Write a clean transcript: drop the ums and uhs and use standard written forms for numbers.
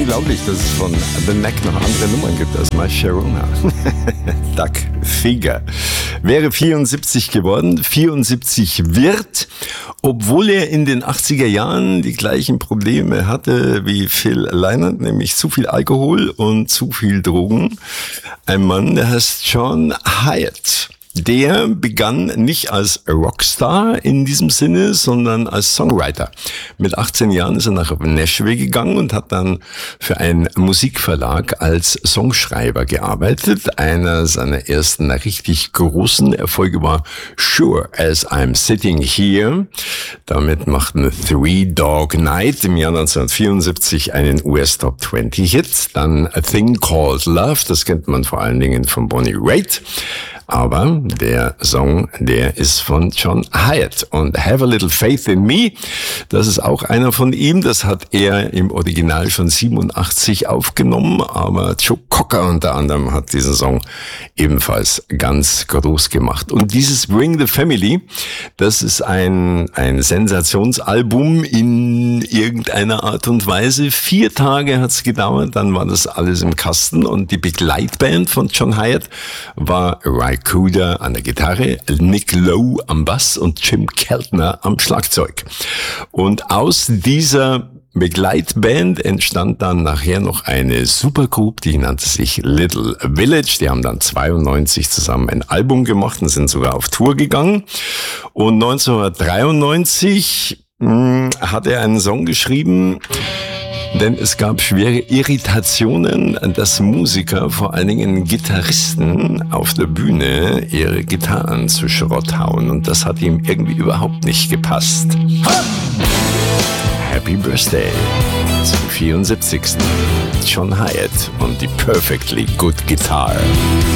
unglaublich, dass es von The Knack noch andere Nummern gibt als My Sharona. Doug Figger wäre 74 geworden, 74 wird, obwohl er in den 80er Jahren die gleichen Probleme hatte wie Phil Lynott, nämlich zu viel Alkohol und zu viel Drogen. Ein Mann, der heißt John Hiatt. Der begann nicht als Rockstar in diesem Sinne, sondern als Songwriter. Mit 18 Jahren ist er nach Nashville gegangen und hat dann für einen Musikverlag als Songschreiber gearbeitet. Einer seiner ersten richtig großen Erfolge war Sure As I'm Sitting Here. Damit machten Three Dog Night im Jahr 1974 einen US Top 20 Hit. Dann A Thing Called Love, das kennt man vor allen Dingen von Bonnie Raitt. Aber der Song, der ist von John Hiatt. Und Have a Little Faith in Me, das ist auch einer von ihm. Das hat er im Original schon 87 aufgenommen. Aber Joe Cocker unter anderem hat diesen Song ebenfalls ganz groß gemacht. Und dieses Bring the Family, das ist ein Sensationsalbum in irgendeiner Art und Weise. 4 Tage hat's gedauert, dann war das alles im Kasten. Und die Begleitband von John Hiatt war Ry Cooder an der Gitarre, Nick Lowe am Bass und Jim Keltner am Schlagzeug. Und aus dieser Begleitband entstand dann nachher noch eine Supergroup, die nannte sich Little Village. Die haben dann 92 zusammen ein Album gemacht und sind sogar auf Tour gegangen. Und 1993 hat er einen Song geschrieben, denn es gab schwere Irritationen, dass Musiker, vor allen Dingen Gitarristen, auf der Bühne ihre Gitarren zu Schrott hauen. Und das hat ihm irgendwie überhaupt nicht gepasst. Happy Birthday zum 74. John Hiatt und die Perfectly Good Guitar.